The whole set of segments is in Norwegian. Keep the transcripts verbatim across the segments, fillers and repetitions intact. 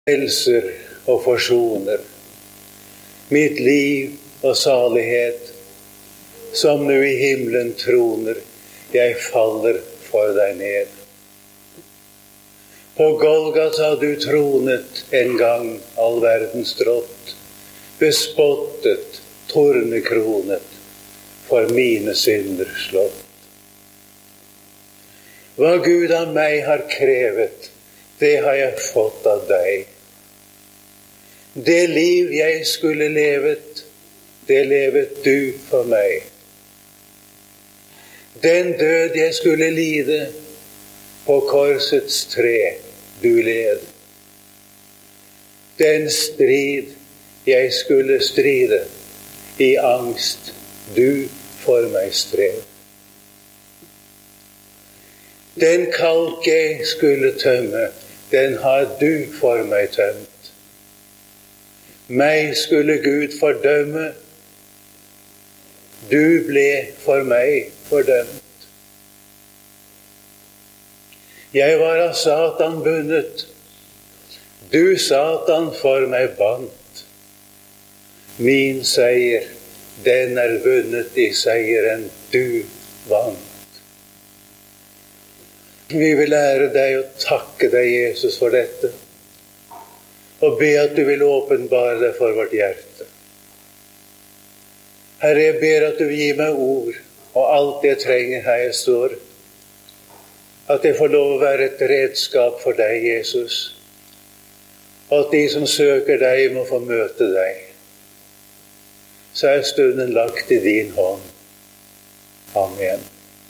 frelser og forsoner, mitt liv og salighet, som nu i himmelen troner, jeg faller for deg ned. På Golgata du tronet en gang, all verdens drott, bespottet, tornekronet, for mine synder slått. Hva Gud av meg har krevet, det har jeg fått av deg. Det liv jeg skulle levet, det levet du for meg. Den død jeg skulle lide, på korsets tre du led. Den strid jeg skulle stride, i angst du for meg strev. Den kalk jeg skulle tømme, den har du for meg tømt. Meg skulle Gud fordømme, du ble for meg fordømt. Jeg var av Satan bundet, du Satan for meg bandt. Min seier, den er vunnet i seieren du vant. Vi vil lære deg å takke deg, Jesus, for dette, og be at du vil åpenbare deg for vårt hjerte. Herre, jeg ber at du vil gi meg ord, og alt jeg trenger her jeg står, at jeg får lov å være et redskap for deg, Jesus, og at de som søker deg må få møte deg. Så er stunden lagt i din hånd. Amen.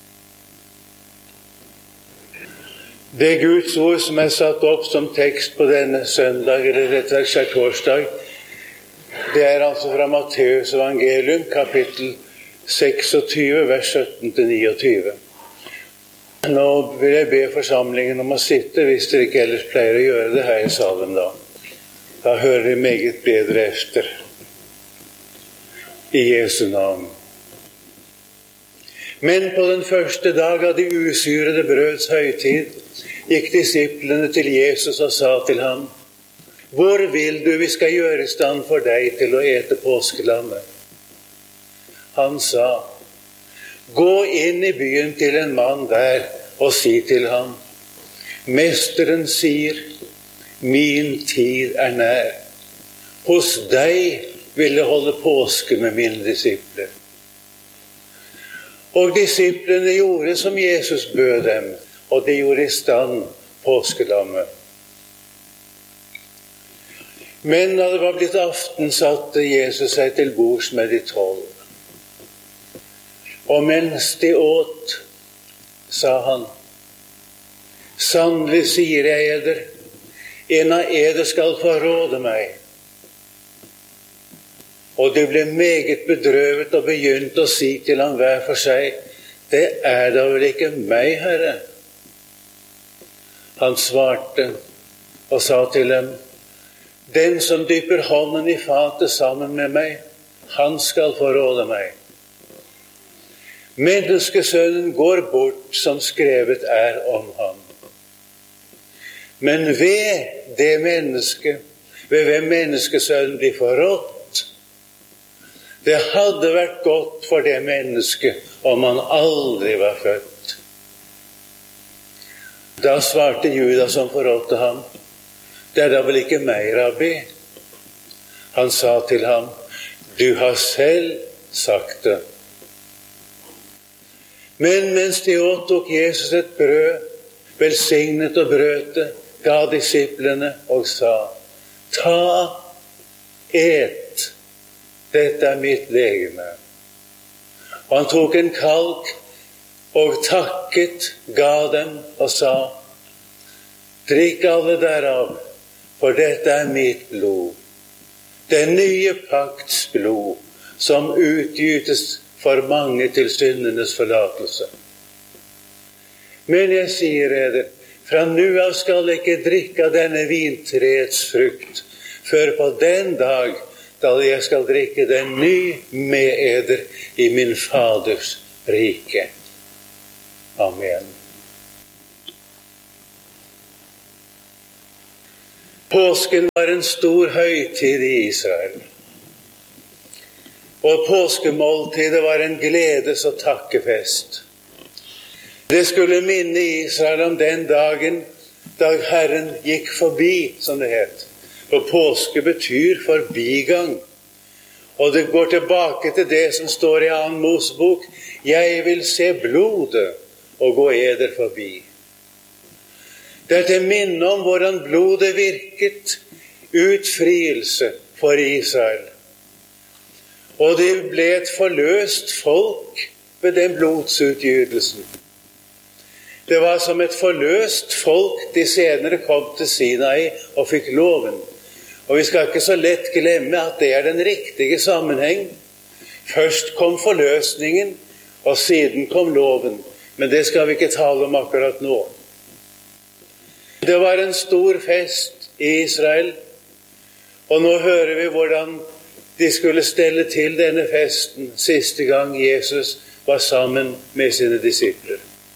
Det Guds ord som er satt opp som tekst på denne søndag, eller dette er torsdag, det er altså fra Matteus evangelium, kapittel seksogtyve, vers sytten til niogtyve. Nå vil jeg be forsamlingen om å sitte, hvis dere ikke ellers pleier å gjøre det her i salen da. Da hører dere meget bedre efter. I Jesu navn. Men på den første dag av de usyrede brøds høytid gikk disiplene til Jesus og sa til ham: Hvor vil du vi skal gjøre i stand for deg til å ete påskelammet? Han sa: Gå inn i byen til en mann der og si til ham: Mesteren sier, min tid er nær. Hos deg vil jeg holde påske med mine disipler. Og disiplene gjorde som Jesus bød dem, og de gjorde i stand påskelammet. Men da det var blitt aften, satte Jesus seg til bords med de tolv. Og mens de åt, sa han: Sannelig sier jeg eder, en av eder skal forråde meg. Og de ble meget bedrøvet og begynte å si til ham hver for seg: Det er da vel ikke meg, Herre? Han svarte og sa til dem: Den som dypper hånden i fatet sammen med meg, han skal forråde meg. Menneskesønnen går bort som skrevet er om ham. Men ved det menneske, ved hvem menneskesønnen blir forrådt, det hadde vært godt for det mennesket om han aldri var født. Da svarte Judas som forrådte ham: Det er da vel ikke meg, rabbi? Han sa til ham: Du har selv sagt det. Men mens de åt, tok Jesus et brød, velsignet og brøt det, ga disiplene og sa: Ta, et, dette er mitt legeme. Og han tok en kalk og takket, ga dem og sa: Drikk alle derav, for dette er mitt blod, den nye pakts blod, som utgytes for mange til syndenes forlatelse. Men jeg sier eder, fra nu av skal jeg ikke drikke av denne vintreets frukt, før på den dag da jeg skal drikke den ny med eder i min Faders rike. Amen. Påsken var en stor høytid i Israel. Og påskemåltidet var en gledes- og takkefest. Det skulle minne Israel om den dagen da Herren gikk forbi, som det het. For påske betyr forbigang. Og det går tilbake til det som står i annen Mosebok: jeg vil se blodet og gå eder forbi. Det er til minne om hvordan blodet virket utfrielse for Israel. Og det ble et forløst folk ved den blodsutgytelsen. Det var som et forløst folk de senere kom til Sinai og fikk loven. Og vi skal ikke så lett glemme at det er den riktige sammenheng. Først kom forløsningen, og siden kom loven. Men det skal vi ikke tale om akkurat nå. Det var en stor fest i Israel, og nå hører vi hvordan de skulle stelle til denne festen siste gang Jesus var sammen med sine disipler.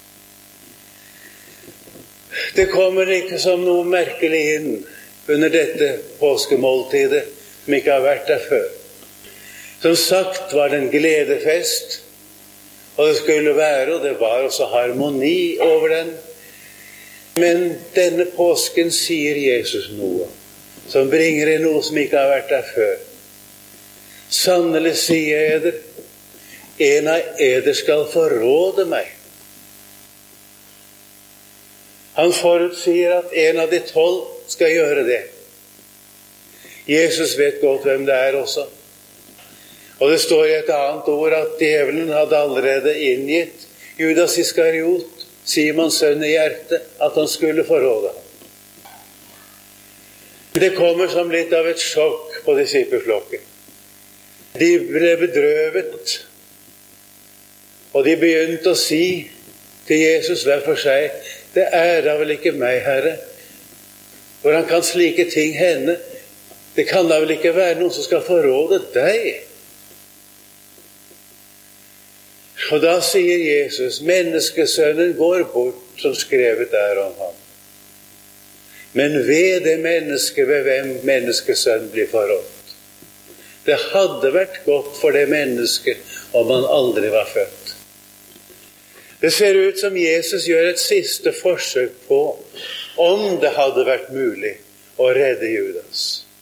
Det kommer ikke som noe merkelig inn under dette påskemåltidet som ikke har vært der før. Som sagt var det en gledefest, og det skulle være, og det var også harmoni over den. Men denne påsken sier Jesus noe som bringer inn noe som ikke har vært der før. Sannelig sier jeg eder, en av eder skal forråde meg. Han forutsier at en av de tolv skal gjøre det. Jesus vet godt hvem det er også. Og det står i et annet ord at djevelen hadde allerede inngitt Judas Iskariot, Simons sønn i hjertet, at han skulle forråde ham. Det kommer som litt av et sjokk på disippelflokken. De ble bedrøvet, og de begynte å si til Jesus hver for seg: det er da vel ikke meg, Herre. Hvordan kan slike ting hende? Det kan da vel ikke være noen som skal forråde deg? Og da sier Jesus: menneskesønnen går bort, som skrevet er om ham. Men ved det mennesket ved hvem menneskesønnen blir forrådt. Det hadde vært godt for det mennesket om han aldri var født. Det ser ut som Jesus gjør et siste forsøk på om det hadde vært mulig å redde Judas.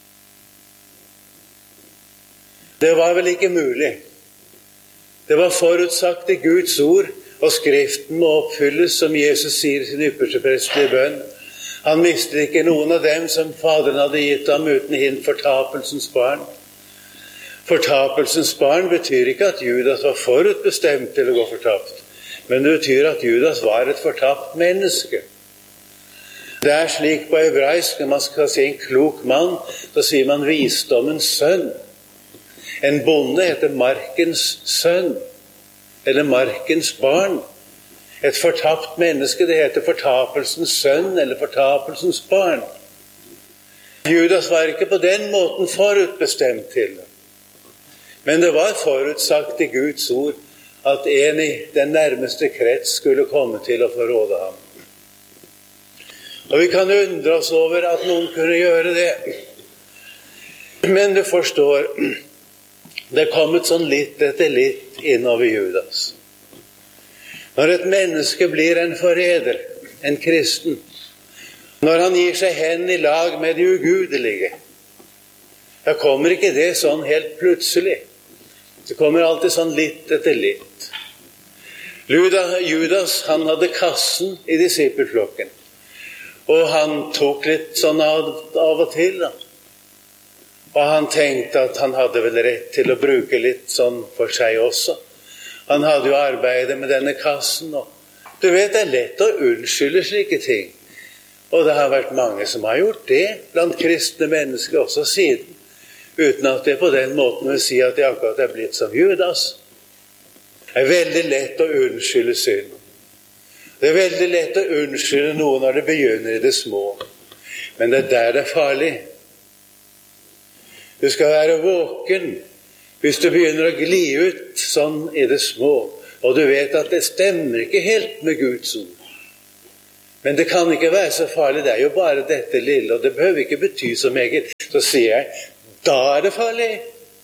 Det var vel ikke mulig. Det var forutsagt i Guds ord, og Skriften må oppfylles, som Jesus sier i sin ypperste prestelige bønn. Han mistet ikke noen av dem som Faderen hadde gitt ham uten hint fortapelsens barn. Fortapelsens barn betyr ikke at Judas var forutbestemt til å gå fortapt, men det betyr at Judas var et fortapt menneske. Det er slik på hebraisk, når man skal si en klok mann, så sier man visdommens sønn. En bonde heter markens sønn, eller markens barn. Et fortapt menneske, det heter fortapelsens sønn, eller fortapelsens barn. Judas var ikke på den måten forutbestemt til det. Men det var forutsagt i Guds ord at en i den nærmeste krets skulle komme til å forråde ham. Og vi kan undre oss over at noen kunne gjøre det. Men du forstår, det er kommet sånn litt etter litt innover Judas. Når et menneske blir en forræder, en kristen, når han gir seg hen i lag med de ugudelige, da kommer ikke det sånn helt plutselig. Det kommer alltid sånn litt etter litt. Judas, han hadde kassen i disippelflokken, og han tok litt sånn av, av og til da. Og han tenkte at han hadde vel rett til å bruke litt sånn for seg også. Han hadde jo arbeidet med denne kassen, og du vet, det er lett å unnskylde slike ting. Og det har vært mange som har gjort det, blant kristne mennesker også siden, uten at det på den måten vil si at de akkurat er blitt som Judas. Det er veldig lett å unnskylde synd. Det er veldig lett å unnskylde noe når det begynner i det små. Men det er der det er farlig. Du skal være våken hvis du begynner å gli ut sånn i det små, og du vet at det stemmer ikke helt med Guds ord. Men det kan ikke være så farlig, det er jo bare dette lille, og det behøver ikke bety så meget. Så sier jeg, da er det farlig.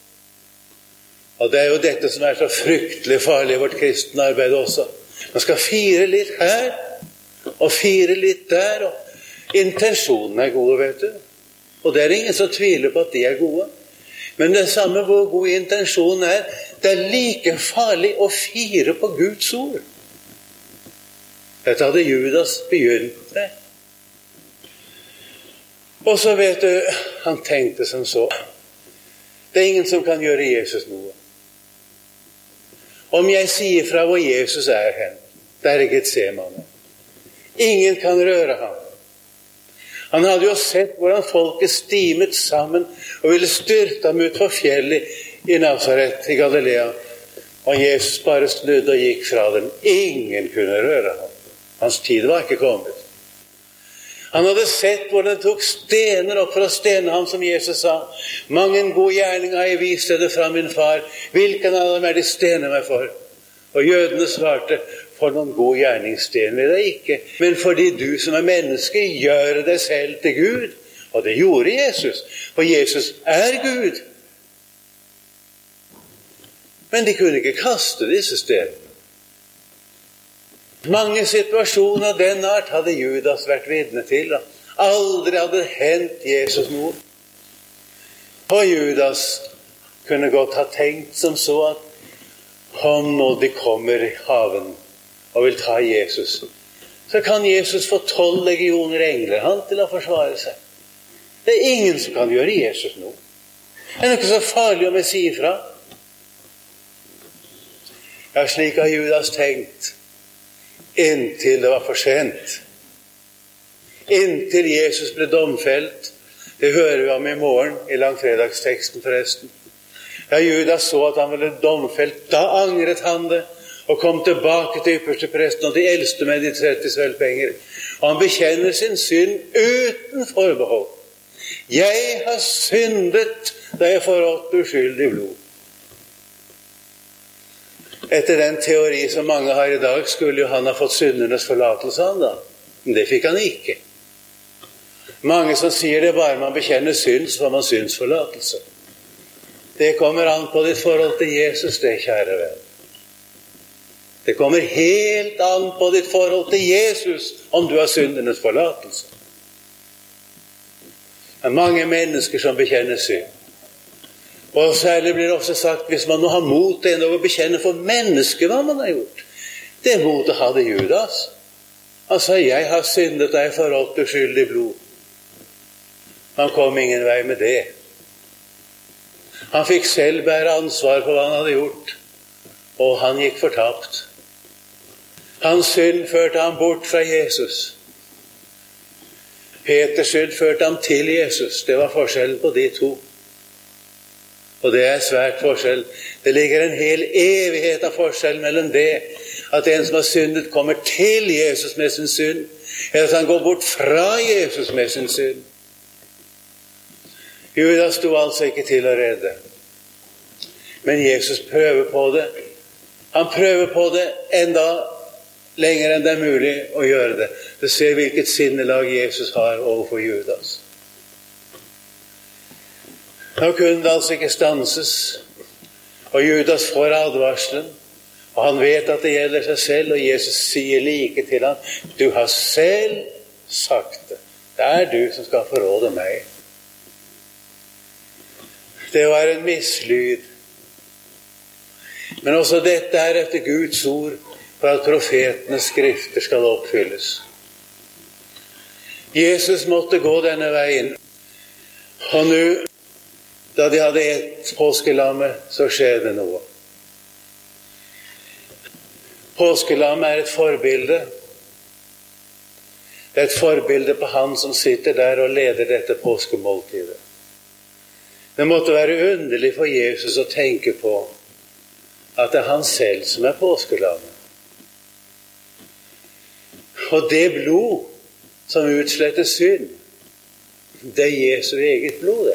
Og det er jo dette som er så fryktelig farlig i vårt kristne arbeid også. Man skal fire litt her, og fire litt der, og intensjonen er gode, vet du. Og det er ingen som tviler på at de er gode. Men det samme hvor god intensjonen er, det er like farlig å fire på Guds ord. Dette hadde Judas begynt med. Og så vet du, han tenkte som så. Det er ingen som kan gjøre Jesus noe. Om jeg sier fra hvor Jesus er hen, der er Getsemane. Ingen kan røre ham. Han hadde jo sett hvordan folket stimet sammen og ville styrte ham ut for fjellet i Nazaret i Galilea. Og Jesus bare snudde og gikk fra dem. Ingen kunne røre ham. Hans tid var ikke kommet. Han hadde sett hvordan det tok stener opp for å stene ham, som Jesus sa. Mange gode gjerninger har jeg vist dere fra min far. Hvilken av dem er de stener meg for? Og jødene svarte, for noen god gjerningssten vil jeg ikke, men fordi du som er menneske gjør deg selv til Gud. Og det gjorde Jesus, for Jesus er Gud. Men de kunne ikke kaste disse stenene. Mange situasjoner av den art hadde Judas vært vitne til. Aldri hadde hendt Jesus noe. Og Judas kunne godt ha tenkt som så at om nå de kommer i haven og vil ta Jesus, så kan Jesus få tolv legioner engler han til å forsvare seg. Det er ingen som kan gjøre Jesus noe. Det er ikke så farlig om jeg sier fra. Ja, slik har Judas tenkt. Inntil det var for sent. Inntil Jesus ble domfelt. Det hører vi om i morgen, i langfredagsteksten forresten. Da Judas så at han ble domfelt, da angret han det, og kom tilbake til ypperste presten og de eldste med de tretti sølvpenger. Og han bekjenner sin synd uten forbehold. Jeg har syndet da jeg forrådt uskyldig blod. Etter den teori som mange har i dag, skulle jo han ha fått syndernes forlatelse han da. Men det fikk han ikke. Mange som sier det bare man bekjenner synd, så får man syndsforlatelse. Det kommer an på ditt forhold til Jesus, det, kjære venn. Det kommer helt an på ditt forhold til Jesus, om du har syndernes forlatelse. Det er mange mennesker som bekjenner synd. Og særlig blir det også sagt, hvis man nå har mot til å bekjenne for mennesker hva man har gjort. Det motet hadde Judas. Han sa, jeg har syndet deg forholdt uskyldig blod. Han kom ingen vei med det. Han fikk selv bære ansvar for hva han hadde gjort, og han gikk fortapt. Hans synd førte ham bort fra Jesus. Peters synd førte ham til Jesus. Det var forskjellen på de to. Og det er svært forskjell. Det ligger en hel evighet av forskjell mellom det at en som har syndet kommer til Jesus med sin synd, eller at han går bort fra Jesus med sin synd. Judas sto altså ikke til å redde. Men Jesus prøver på det. Han prøver på det enda lenger enn det er mulig å gjøre det. Du ser hvilket sinnelag Jesus har overfor Judas. Nå kunne det altså ikke stanses, og Judas får advarselen, og han vet at det gjelder seg selv, og Jesus sier like til ham, du har selv sagt det. Det er du som skal forråde meg. Det var en mislyd. Men også dette er etter Guds ord, for at profetenes skrifter skal oppfylles. Jesus måtte gå denne veien, og nå, da de hadde ett påskelammet, så skjer det noe. Påskelammet er et forbilde. Det er et forbilde på han som sitter der og leder dette påskemåltidet. Det måtte være underlig for Jesus å tenke på at det er han selv som er påskelammet. Og det blod som utsletter synd, det er Jesu eget blod, det.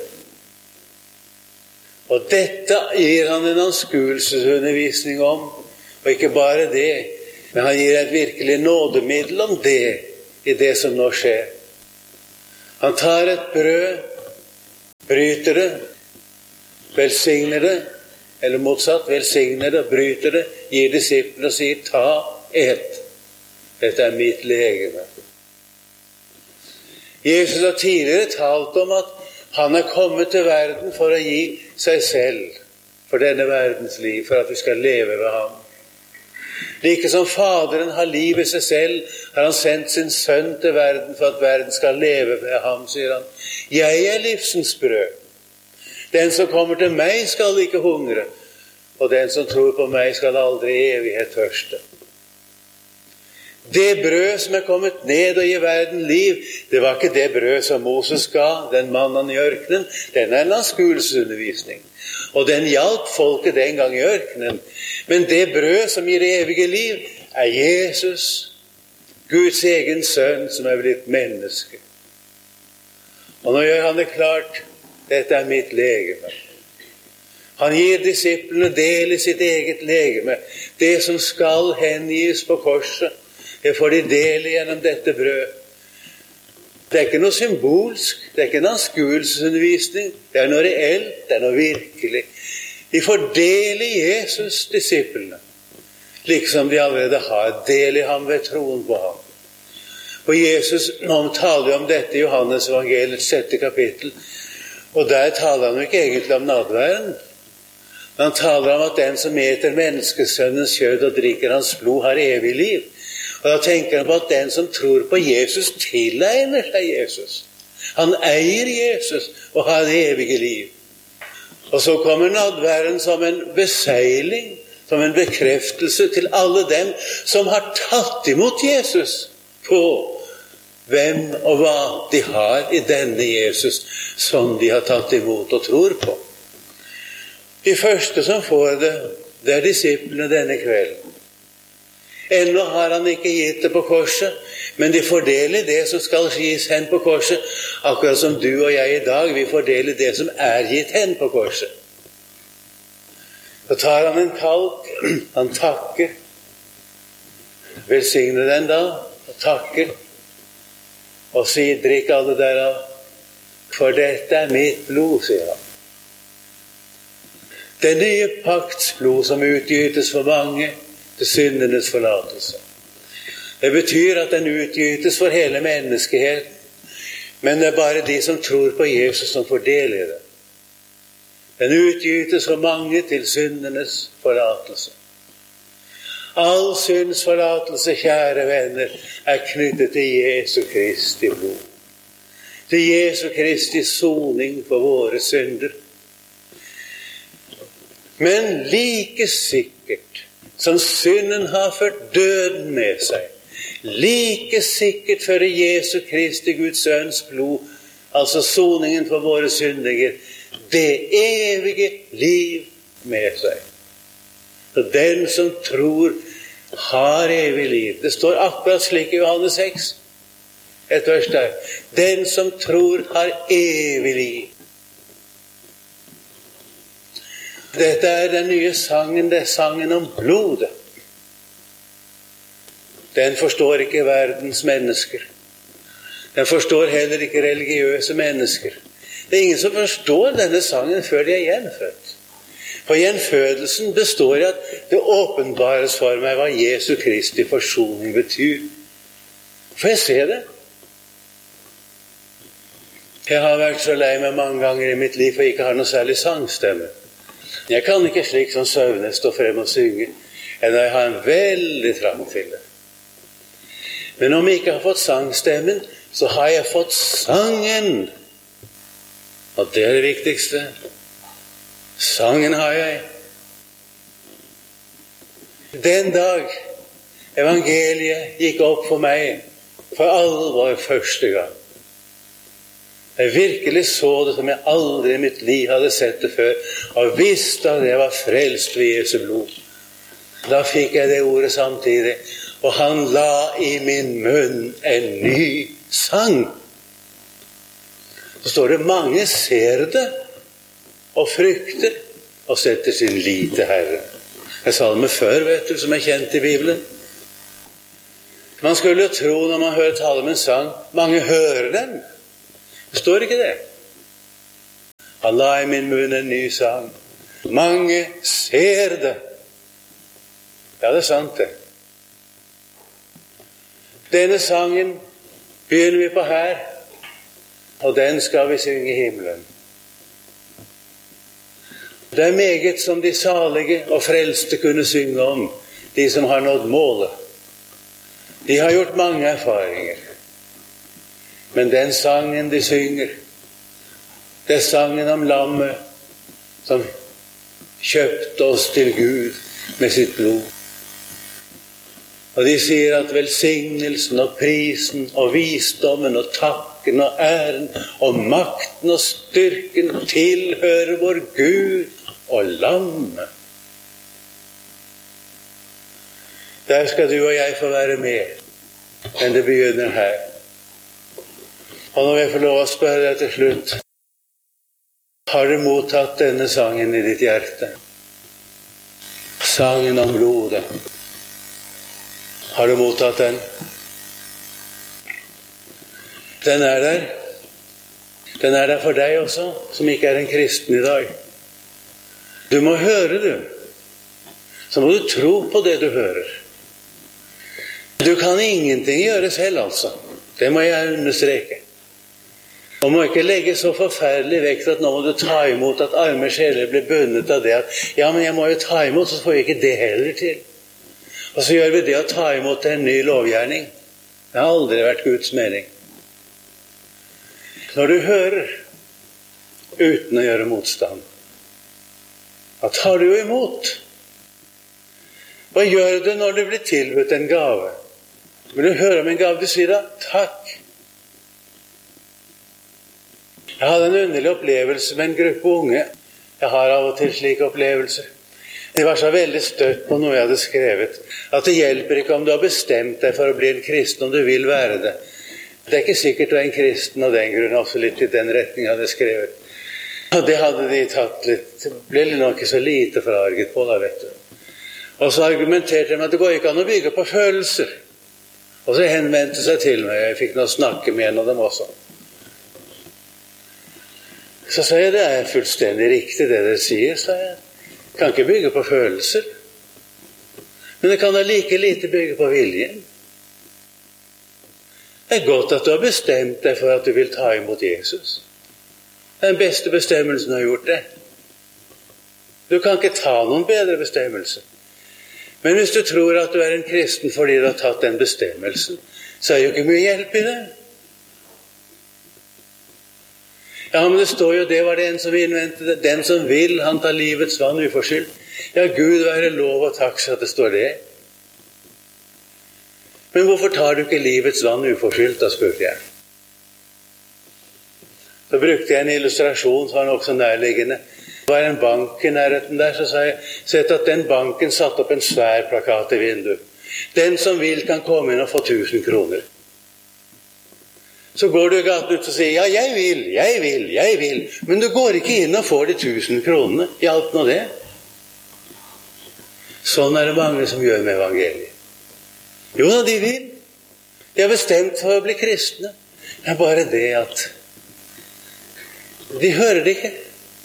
Og dette gir han en anskuelsesundervisning om, og ikke bare det, men han gir et virkelig nådemiddel om det, i det som nå skjer. Han tar et brød, bryter det, velsigner det, eller motsatt, velsigner det, bryter det, gir disiplene og sier, ta, et. Dette er mitt legeme. Jesus har tidligere talt om at han er kommet til verden for å gi seg selv for denne verdens liv, for at vi skal leve ved ham. Like som Faderen har liv i seg selv, har han sendt sin sønn til verden for at verden skal leve ved ham, sier han. Jeg er livsens brød. Den som kommer til meg skal ikke hungre, og den som tror på meg skal aldri i evighet tørste. Det brød som er kommet ned og gir verden liv, det var ikke det brød som Moses ga, den mannen i ørkenen. Den er en anskuelsesundervisning, og den hjalp folket den gang i ørkenen. Men det brød som gir evige liv, er Jesus, Guds egen sønn, som er blitt menneske. Og nå gjør han det klart, dette er mitt legeme. Han gir disiplene del i sitt eget legeme, det som skal hengis på korset. Det får de del gjennom dette brød. Det er ikke noe symbolsk, det er ikke en anskuelsesundervisning, det er noe reelt, det er noe virkelig. De får del i Jesus, disiplene, liksom de allerede har del i ham ved troen på ham. Og Jesus taler om dette i Johannes evangeliets sjette kapittel, og der taler han jo ikke egentlig om nadværen. Han taler om at den som eter menneskesønnens kjød og drikker hans blod har evig liv. Og da tenker han på at den som tror på Jesus tilegner seg Jesus. Han eier Jesus og har det evige liv. Og så kommer nadværen som en beseiling, som en bekreftelse til alle dem som har tatt imot Jesus på hvem og hva de har i denne Jesus som de har tatt imot og tror på. De første som får det, det er disiplene denne kvelden. Ennå har han ikke gitt det på korset, men de får del i det som skal gis hen på korset, akkurat som du og jeg i dag, vi får del i det som er gitt hen på korset. Så tar han en kalk, han takker, velsigner den da, og takker, og sier, drikk alle derav, for dette er mitt blod, sier han. Den nye pakts blod som utgytes for mange, til syndenes forlatelse. Det betyr at den utgytes for hele menneskeheten, men det er bare de som tror på Jesus som får del i det. Den utgytes for mange til syndenes forlatelse. All synds forlatelse, kjære venner, er knyttet til Jesu Kristi blod. Til Jesu Kristi soning for våre synder. Men like sikkert som synden har ført døden med seg, like sikkert fører Jesu Kristi Guds sønns blod, altså soningen for våre syndinger, det evige liv med seg. Så den som tror har evig liv. Det står akkurat slik i Johannes seks, et vers der. Den som tror har evig liv. Dette er den nye sangen, det er sangen om blodet. Den forstår ikke verdens mennesker. Den forstår heller ikke religiøse mennesker. Det er ingen som forstår denne sangen før de er gjenfødt. For gjenfødelsen består i at det åpenbares for meg hva Jesu Kristi forsoning betyr. Får jeg se det? Jeg har vært så lei meg mange ganger i mitt liv for jeg ikke har noe særlig sangstemme. Jeg kan ikke slik som Søvne stå frem og synge, enn jeg har en veldig trang til det. Men om jeg ikke har fått sangstemmen, så har jeg fått sangen. Og det er det viktigste. Sangen har jeg. Den dag evangeliet gikk opp for meg for alvor første gang, jeg virkelig så det som jeg aldri i mitt liv hadde sett det før, og visste at jeg var frelst ved Jesu blod. Da fikk jeg det ordet samtidig, og han la i min munn en ny sang. Så står det, mange ser det, og frykter, og setter sin lit til Herren. Jeg sa det med før, vet du, som er kjent i Bibelen. Man skulle tro når man hører tale om en sang, mange hører den. Det står ikke det. Han la i min munn en ny sang. Mange ser det. Ja, det er sant det. Denne sangen begynner vi på her, og den skal vi synge i himmelen. Det er meget som de salige og frelste kunne synge om, de som har nådd målet. De har gjort mange erfaringer. Men den sangen de synger, det er sangen om lammet som kjøpte oss til Gud med sitt blod. Og de sier at velsignelsen og prisen og visdommen og takken og æren og makten og styrken tilhører vår Gud og lammet. Der skal du og jeg få være med, men det begynner her. Og nå vil jeg få lov å spørre deg til slutt. Har du mottatt denne sangen i ditt hjerte? Sangen om blodet. Har du mottatt den? Den er der. Den er der for deg også, som ikke er en kristen i dag. Du må høre det. Så må du tro på det du hører. Du kan ingenting gjøre selv, altså. Det må jeg understreke. Og må ikke legge så forferdelig vekt at nå må du ta imot at arme sjeler blir bundet av det at ja, men jeg må jo ta imot, så får jeg ikke det heller til. Og så gjør vi det å ta imot en ny lovgjerning. Det har aldri vært Guds mening. Når du hører uten å gjøre motstand, da tar du jo imot. Hva gjør du når du blir tilbudt en gave? Vil du høre om en gave, du sier da, takk. Jeg hadde en underlig opplevelse med en gruppe unge. Jeg har av og til slike opplevelser. De var så veldig støtt på noe jeg hadde skrevet, at det hjelper ikke om du har bestemt deg for å bli en kristen, om du vil være det. Det er ikke sikkert du er en kristen av den grunn, også litt i den retning jeg hadde skrevet. Og det hadde de tatt litt, det ble nok ikke så lite forarget på da, vet du. Og så argumenterte de med at det går ikke an å bygge på følelser. Og så henvendte seg til meg, jeg fikk nå snakke med en av dem også. Så sa jeg, det er fullstendig riktig det dere sier, sa jeg. Kan ikke bygge på følelser. Men det kan da like lite bygge på viljen. Det er godt at du har bestemt deg for at du vil ta imot Jesus. Det er den beste bestemmelsen du har gjort det. Du kan ikke ta noen bedre bestemmelse. Men hvis du tror at du er en kristen fordi du har tatt den bestemmelsen, så er jo ikke mye hjelp i det. Ja, men det står jo, det var det en som innventet det. Den som vil, han tar livets vann uforskyldt. Ja, Gud være lov og takk så at det står det. Men hvorfor tar du ikke livets vann uforskyldt, da spurte jeg. Så brukte jeg en illustrasjon som var nok så nærliggende. Det var en bank i nærheten der, så sa jeg, sett at den banken satt opp en svær plakat i vinduet. Den som vil kan komme inn og få tusen kroner. Så går du i gaten ut og sier, ja, jeg vil, jeg vil, jeg vil. Men du går ikke inn og får de tusen kronene. Hjalp nå det? Sånn er det mange som gjør med evangeliet. Jo da, de vil. De har bestemt for å bli kristne. Det er bare det at de hører det ikke.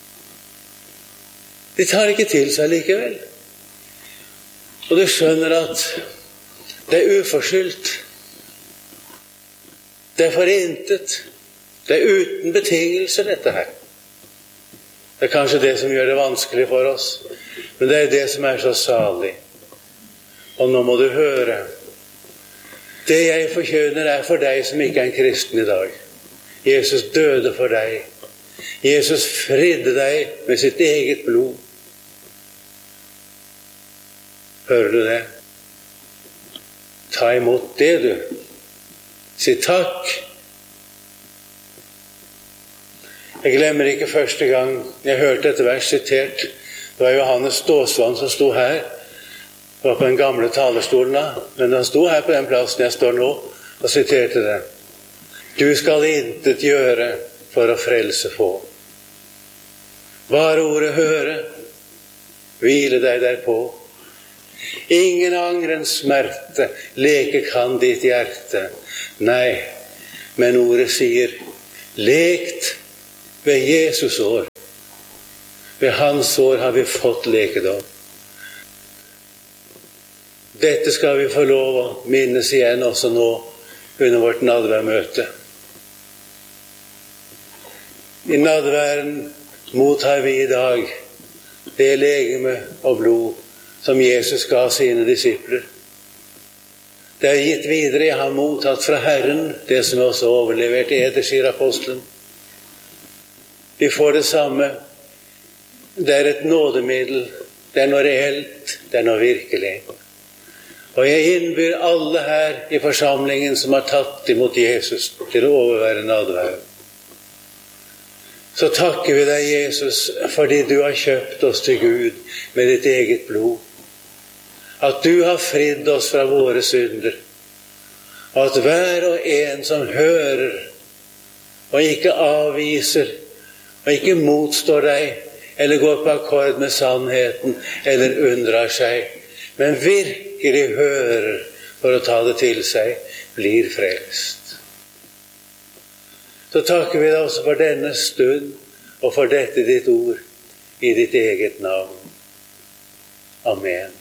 De tar ikke til seg likevel. Og du skjønner at det er uforskyldt. Det er forintet. Det er uten betingelser, dette her. Det er kanskje det som gjør det vanskelig for oss, men det er det som er så salig. Og nå må du høre. Det jeg forkjønner er for deg som ikke er en kristen i dag. Jesus døde for deg. Jesus fridde deg med sitt eget blod. Hører du det? Ta imot det, du. Si takk. Jeg glemmer ikke første gang jeg hørte dette vers sitert. Det var Johannes Ståsvann som sto her. Det var på den gamle talerstolen da. Men han sto her på den plassen jeg står nå og siterte det. Du skal intet gjøre for å frelse få. Bare ordet høre, hvile deg derpå. Ingen angrens smerte leke kan ditt hjerte. Nei, men ordet sier, lekt ved Jesus år. Ved hans år har vi fått lekedom. Dette skal vi få lov å minnes igjen også nå under vårt nadværmøte. I nadværen mottar vi i dag det legeme og blod som Jesus ga sine disipler. Det er gitt videre, jeg har mottatt fra Herren det som også overlevert eder, sier apostelen. Vi får det samme. Det er et nådemiddel. Det er noe reelt. Det er noe virkelig. Og jeg innbyr alle her i forsamlingen som har tatt imot Jesus til å overvære nadværen. Så takker vi deg, Jesus, fordi du har kjøpt oss til Gud med ditt eget blod. At du har fridd oss fra våre synder. Og at hver og en som hører og ikke avviser og ikke motstår deg eller går på akkord med sannheten eller undrer seg, men virkelig hører for å ta det til seg, blir frelst. Så takker vi deg også for denne stund og for dette ditt ord i ditt eget navn. Amen.